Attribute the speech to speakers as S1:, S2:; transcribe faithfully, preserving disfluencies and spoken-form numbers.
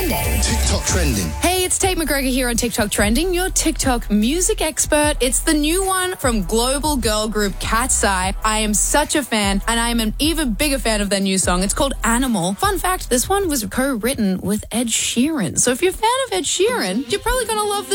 S1: Trending.
S2: TikTok Trending.
S3: Hey, it's Tate McGregor here on TikTok Trending, your TikTok music expert. It's the new one from global girl group Cat's Eye. I am such a fan, and I am an even bigger fan of their new song. It's called Animal. Fun fact, this one was co-written with Ed Sheeran. So if you're a fan of Ed Sheeran, you're probably going to love this.